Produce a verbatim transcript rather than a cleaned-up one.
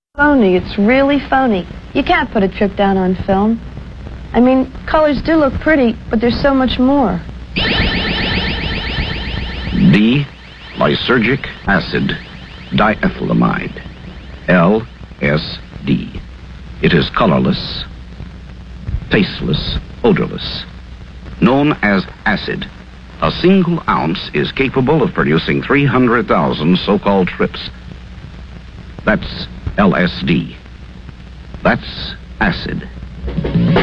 Phony. It's really phony. You can't put a trip down on film. I mean, colors do look pretty, but there's so much more. D. Lysergic acid diethylamide. L S D. It is colorless, tasteless, odorless. Known as acid, a single ounce is capable of producing three hundred thousand so-called trips. That's L S D. That's acid.